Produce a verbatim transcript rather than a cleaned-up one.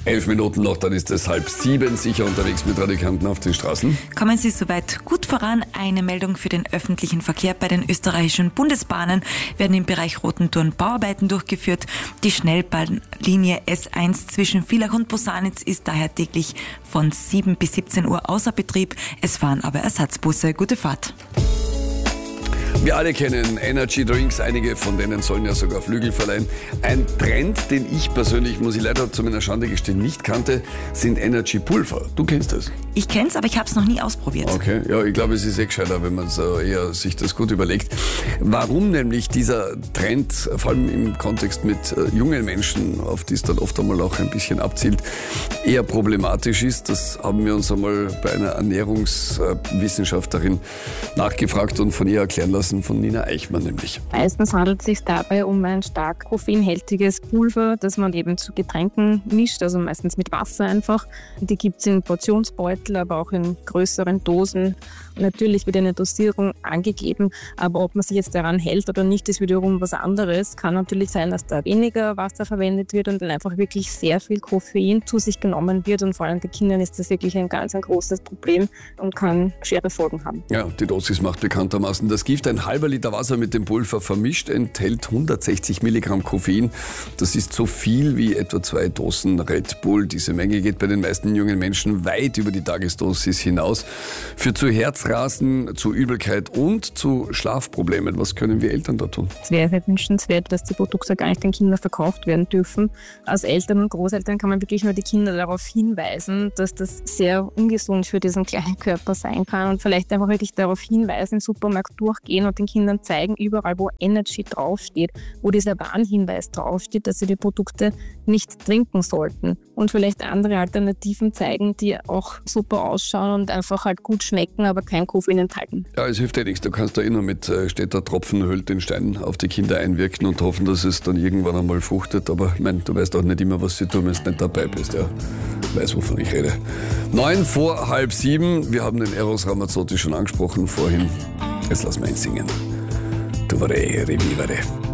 Elf Minuten noch, dann ist es halb sieben, sicher unterwegs mit Radikanten auf den Straßen. Kommen Sie soweit gut voran. Eine Meldung für den öffentlichen Verkehr. Bei den österreichischen Bundesbahnen werden im Bereich Rotenturm Bauarbeiten durchgeführt. Die Schnellbahnlinie S eins zwischen Villach und Posanitz ist daher täglich von sieben bis siebzehn Uhr außer Betrieb. Es fahren aber Ersatzbusse. Gute Fahrt. Wir alle kennen Energy Drinks, einige von denen sollen ja sogar Flügel verleihen. Ein Trend, den ich persönlich, muss ich leider zu meiner Schande gestehen, nicht kannte, sind Energy Pulver. Du kennst das? Ich kenn's, aber ich habe es noch nie ausprobiert. Okay, ja, ich glaube, es ist eh gescheiter, wenn man so eher sich das gut überlegt. Warum nämlich dieser Trend, vor allem im Kontext mit äh, jungen Menschen, auf die es dann oft einmal auch ein bisschen abzielt, eher problematisch ist, das haben wir uns einmal bei einer Ernährungswissenschaftlerin nachgefragt und von ihr erklären lassen, von Nina Eichmann nämlich. Meistens handelt es sich dabei um ein stark koffeinhaltiges Pulver, das man eben zu Getränken mischt, also meistens mit Wasser einfach. Die gibt es in Portionsbeutel, aber auch in größeren Dosen. Natürlich wird eine Dosierung angegeben, aber ob man sich jetzt daran hält oder nicht, ist wiederum was anderes. Kann natürlich sein, dass da weniger Wasser verwendet wird und dann einfach wirklich sehr viel Koffein zu sich genommen wird, und vor allem bei Kindern ist das wirklich ein ganz ein großes Problem und kann schwere Folgen haben. Ja, die Dosis macht bekanntermaßen das Gift. Ein halber Liter Wasser mit dem Pulver vermischt enthält hundertsechzig Milligramm Koffein. Das ist so viel wie etwa zwei Dosen Red Bull. Diese Menge geht bei den meisten jungen Menschen weit über die Tagesdosis hinaus. Führt zu Herzrasen, zu Übelkeit und zu Schlafproblemen. Was können wir Eltern da tun? Es wäre sehr wünschenswert, dass die Produkte gar nicht den Kindern verkauft werden dürfen. Als Eltern und Großeltern kann man wirklich nur die Kinder darauf hinweisen, dass das sehr ungesund für diesen kleinen Körper sein kann, und vielleicht einfach wirklich darauf hinweisen, im Supermarkt durchgehen und den Kindern zeigen, überall wo Energy draufsteht, wo dieser Warnhinweis draufsteht, dass sie die Produkte nicht trinken sollten, und vielleicht andere Alternativen zeigen, die auch super ausschauen und einfach halt gut schmecken, aber kein Koffein enthalten. Ja, es hilft ja nichts. Du kannst da eh nur mit äh, steht da Tropfen hüllt den Stein auf die Kinder einwirken und hoffen, dass es dann irgendwann einmal fruchtet. Aber ich mein, du weißt auch nicht immer, was sie tun, wenn du nicht dabei bist. Ja, ich weiß, wovon ich rede. Neun vor halb sieben. Wir haben den Eros Ramazzotti schon angesprochen vorhin. Jetzt lassen wir ihn singen. Tu vorrei rivivere.